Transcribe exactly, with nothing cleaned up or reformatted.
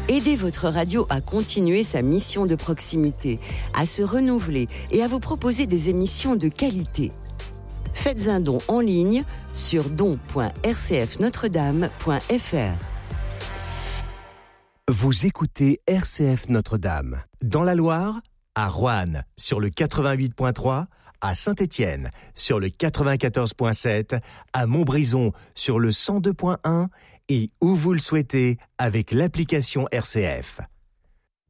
Aidez votre radio à continuer sa mission de proximité, à se renouveler et à vous proposer des émissions de qualité. Faites un don en ligne sur don point r c f notre dame point f r. Vous écoutez R C F Notre-Dame. Dans la Loire, à Roanne, sur le quatre-vingt-huit point trois, à Saint-Étienne, sur le quatre-vingt-quatorze point sept, à Montbrison, sur le cent deux point un, et où vous le souhaitez, avec l'application R C F.